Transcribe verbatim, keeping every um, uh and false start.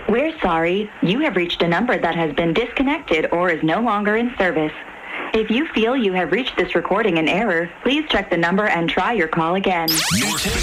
We're sorry. You have reached a number that has been disconnected or is no longer in service. If you feel you have reached this recording in error, please check the number and try your call again. Your